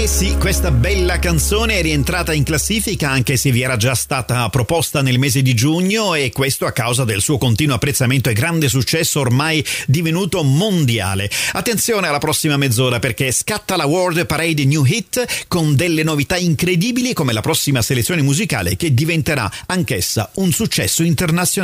Sì, questa bella canzone è rientrata in classifica anche se vi era già stata proposta nel mese di giugno, e questo a causa del suo continuo apprezzamento e grande successo ormai divenuto mondiale. Attenzione alla prossima mezz'ora, perché scatta la World Parade New Hit con delle novità incredibili come la prossima selezione musicale che diventerà anch'essa un successo internazionale.